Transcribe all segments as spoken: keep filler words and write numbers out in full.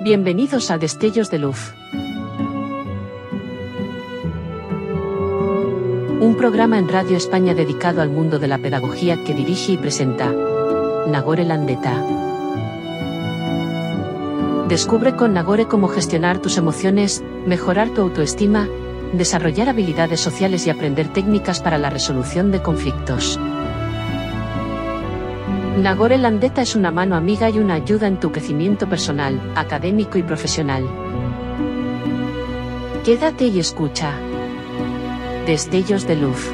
Bienvenidos a Destellos de Luz. Un programa en Radio España dedicado al mundo de la pedagogía que dirige y presenta Nagore Landeta. Descubre con Nagore cómo gestionar tus emociones, mejorar tu autoestima, desarrollar habilidades sociales y aprender técnicas para la resolución de conflictos. Nagore Landeta es una mano amiga y una ayuda en tu crecimiento personal, académico y profesional. Quédate y escucha. Destellos de Luz.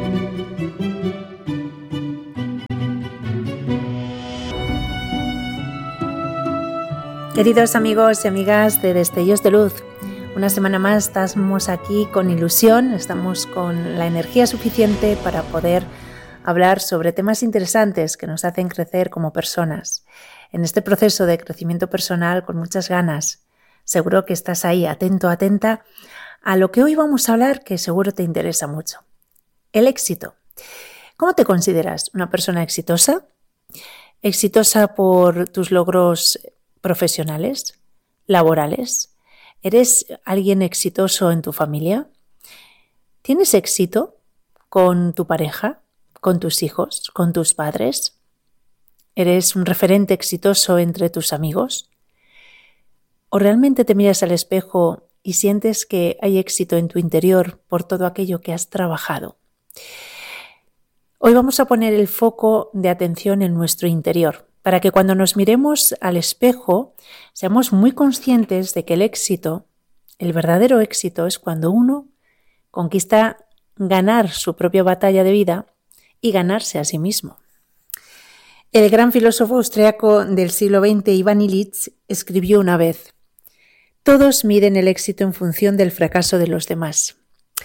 Queridos amigos y amigas de Destellos de Luz, una semana más estamos aquí con ilusión, estamos con la energía suficiente para poder hablar sobre temas interesantes que nos hacen crecer como personas. En este proceso de crecimiento personal con muchas ganas, seguro que estás ahí atento, atenta a lo que hoy vamos a hablar, que seguro te interesa mucho. El éxito. ¿Cómo te consideras? ¿Una persona exitosa? ¿Exitosa por tus logros profesionales, laborales? ¿Eres alguien exitoso en tu familia? ¿Tienes éxito con tu pareja, con tus hijos, con tus padres? ¿Eres un referente exitoso entre tus amigos? ¿O realmente te miras al espejo y sientes que hay éxito en tu interior por todo aquello que has trabajado? Hoy vamos a poner el foco de atención en nuestro interior, para que cuando nos miremos al espejo seamos muy conscientes de que el éxito, el verdadero éxito, es cuando uno conquista ganar su propia batalla de vida y ganarse a sí mismo. El gran filósofo austriaco del siglo veinte, Ivan Illich, escribió una vez: todos miden el éxito en función del fracaso de los demás.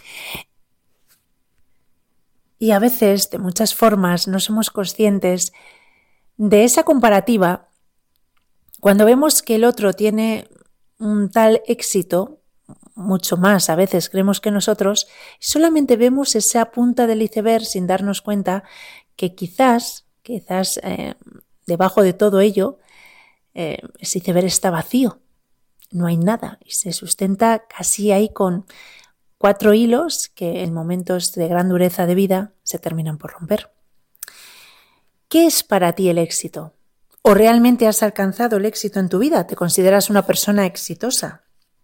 Y a veces, de muchas formas, no somos conscientes de esa comparativa cuando vemos que el otro tiene un tal éxito, mucho más a veces creemos que nosotros, solamente vemos esa punta del iceberg sin darnos cuenta que quizás, quizás eh, debajo de todo ello, eh, ese iceberg está vacío, no hay nada y se sustenta casi ahí con cuatro hilos que en momentos de gran dureza de vida se terminan por romper. ¿Qué es para ti el éxito? ¿O realmente has alcanzado el éxito en tu vida? ¿Te consideras una persona exitosa?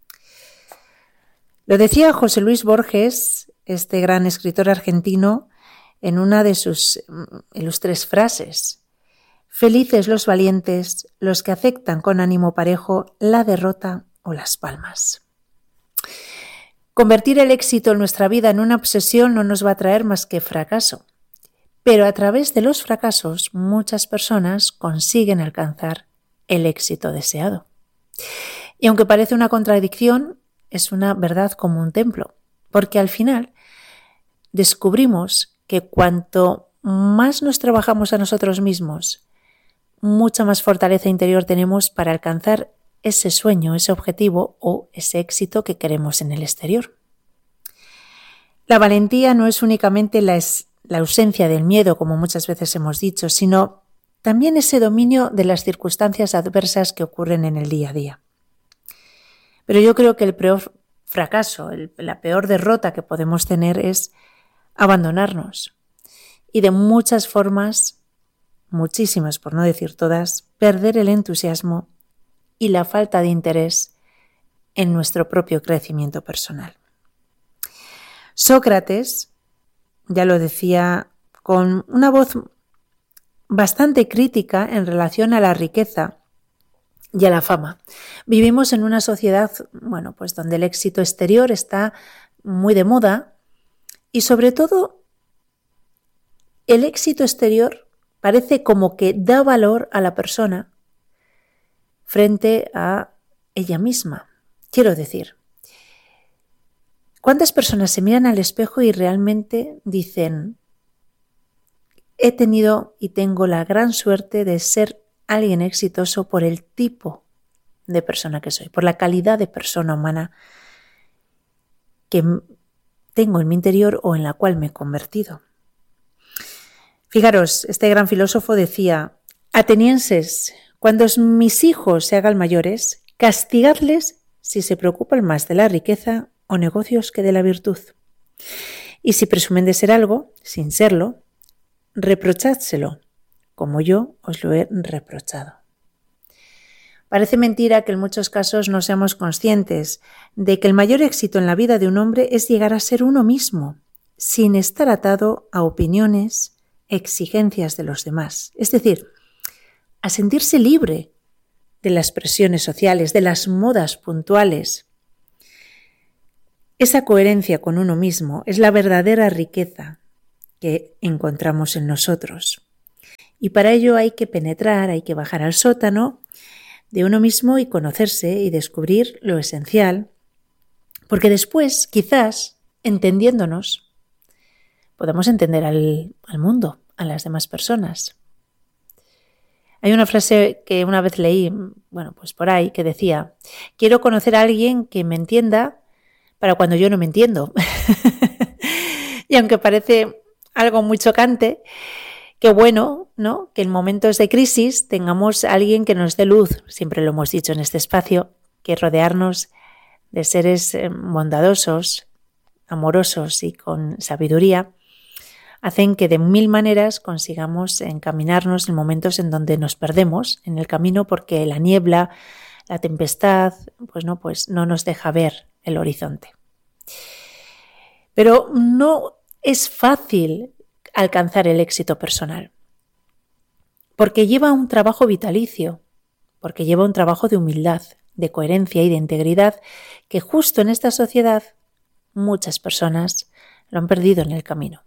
Lo decía José Luis Borges, este gran escritor argentino, en una de sus ilustres frases: felices los valientes, los que aceptan con ánimo parejo la derrota o las palmas. Convertir el éxito en nuestra vida en una obsesión no nos va a traer más que fracaso. Pero a través de los fracasos muchas personas consiguen alcanzar el éxito deseado. Y aunque parece una contradicción, es una verdad como un templo, porque al final descubrimos que cuanto más nos trabajamos a nosotros mismos, mucha más fortaleza interior tenemos para alcanzar ese sueño, ese objetivo o ese éxito que queremos en el exterior. La valentía no es únicamente la es la ausencia del miedo, como muchas veces hemos dicho, sino también ese dominio de las circunstancias adversas que ocurren en el día a día. Pero yo creo que el peor fracaso, el, la peor derrota que podemos tener es abandonarnos. Y de muchas formas, muchísimas por no decir todas, perder el entusiasmo y la falta de interés en nuestro propio crecimiento personal. Sócrates ya lo decía con una voz bastante crítica en relación a la riqueza y a la fama. Vivimos en una sociedad, bueno, pues donde el éxito exterior está muy de moda y sobre todo el éxito exterior parece como que da valor a la persona frente a ella misma. Quiero decir, ¿cuántas personas se miran al espejo y realmente dicen: he tenido y tengo la gran suerte de ser alguien exitoso por el tipo de persona que soy, por la calidad de persona humana que tengo en mi interior o en la cual me he convertido? Fijaros, este gran filósofo decía: atenienses, cuando mis hijos se hagan mayores, Castigadles si se preocupan más de la riqueza o negocios que de la virtud. Y si presumen de ser algo, sin serlo, reprochádselo, como yo os lo he reprochado. Parece mentira que en muchos casos no seamos conscientes de que el mayor éxito en la vida de un hombre es llegar a ser uno mismo, sin estar atado a opiniones, exigencias de los demás. Es decir, a sentirse libre de las presiones sociales, de las modas puntuales. Esa coherencia con uno mismo es la verdadera riqueza que encontramos en nosotros. Y para ello hay que penetrar, hay que bajar al sótano de uno mismo y conocerse y descubrir lo esencial, porque después, quizás, entendiéndonos, podamos entender al, al mundo, a las demás personas. Hay una frase que una vez leí, bueno, pues por ahí, que decía: quiero conocer a alguien que me entienda para cuando yo no me entiendo. Y aunque parece algo muy chocante, qué bueno, ¿no?, que en momentos de crisis tengamos a alguien que nos dé luz. Siempre lo hemos dicho en este espacio, que rodearnos de seres bondadosos, amorosos y con sabiduría hacen que de mil maneras consigamos encaminarnos en momentos en donde nos perdemos en el camino, porque la niebla, la tempestad, pues no, pues no nos deja ver el horizonte. Pero no es fácil alcanzar el éxito personal, porque lleva un trabajo vitalicio, porque lleva un trabajo de humildad, de coherencia y de integridad que justo en esta sociedad muchas personas lo han perdido en el camino.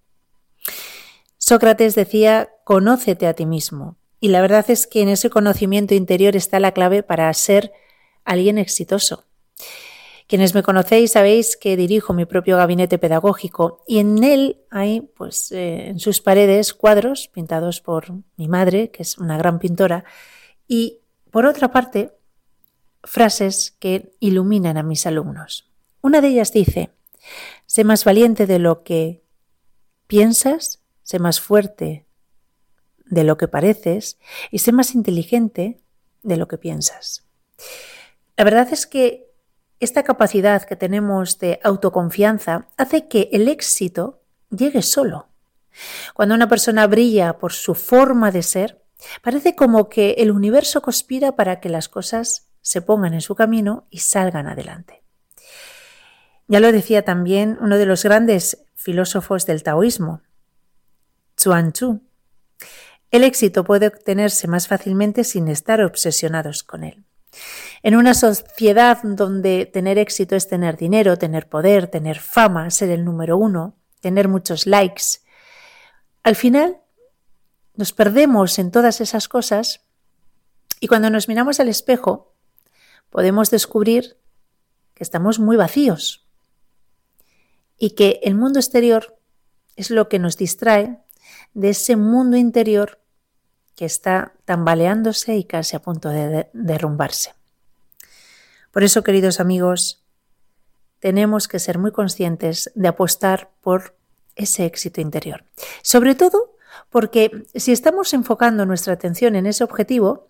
Sócrates decía: conócete a ti mismo, y la verdad es que en ese conocimiento interior está la clave para ser alguien exitoso. Quienes me conocéis sabéis que dirijo mi propio gabinete pedagógico y en él hay, pues, eh, en sus paredes cuadros pintados por mi madre, que es una gran pintora, y por otra parte, frases que iluminan a mis alumnos. Una de ellas dice: sé más valiente de lo que piensas, sé más fuerte de lo que pareces y sé más inteligente de lo que piensas. La verdad es que esta capacidad que tenemos de autoconfianza hace que el éxito llegue solo. Cuando una persona brilla por su forma de ser, parece como que el universo conspira para que las cosas se pongan en su camino y salgan adelante. Ya lo decía también uno de los grandes filósofos del taoísmo, Zhuangzi. El éxito puede obtenerse más fácilmente sin estar obsesionados con él. En una sociedad donde tener éxito es tener dinero, tener poder, tener fama, ser el número uno, tener muchos likes, al final nos perdemos en todas esas cosas y cuando nos miramos al espejo podemos descubrir que estamos muy vacíos y que el mundo exterior es lo que nos distrae de ese mundo interior que está tambaleándose y casi a punto de derrumbarse. Por eso, queridos amigos, tenemos que ser muy conscientes de apostar por ese éxito interior. Sobre todo porque si estamos enfocando nuestra atención en ese objetivo,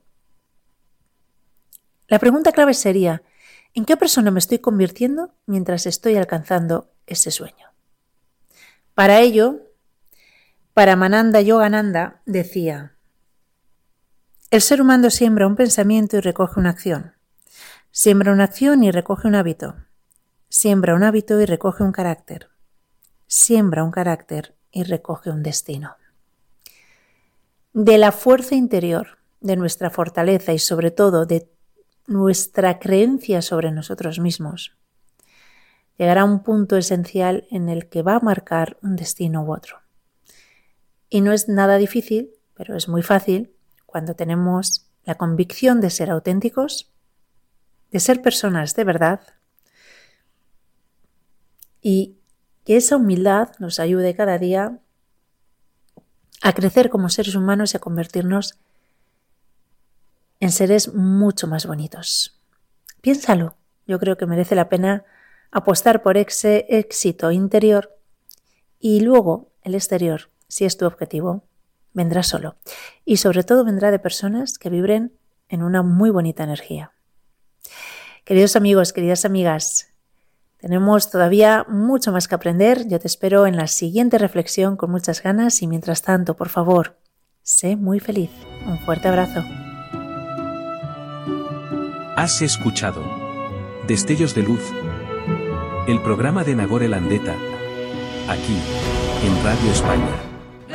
la pregunta clave sería: ¿en qué persona me estoy convirtiendo mientras estoy alcanzando ese sueño? Para ello, Paramananda Yogananda decía: el ser humano siembra un pensamiento y recoge una acción. Siembra una acción y recoge un hábito. Siembra un hábito y recoge un carácter. Siembra un carácter y recoge un destino. De la fuerza interior, de nuestra fortaleza y sobre todo de nuestra creencia sobre nosotros mismos, llegará un punto esencial en el que va a marcar un destino u otro. Y no es nada difícil, pero es muy fácil cuando tenemos la convicción de ser auténticos, de ser personas de verdad y que esa humildad nos ayude cada día a crecer como seres humanos y a convertirnos en seres mucho más bonitos. Piénsalo, yo creo que merece la pena apostar por ese éxito interior y luego el exterior, si es tu objetivo, vendrá solo y sobre todo vendrá de personas que vibren en una muy bonita energía. Queridos amigos, queridas amigas, tenemos todavía mucho más que aprender. Yo te espero en la siguiente reflexión con muchas ganas y mientras tanto, por favor, sé muy feliz. Un fuerte abrazo. Has escuchado Destellos de Luz, el programa de Nagore Landeta, aquí, en Radio España.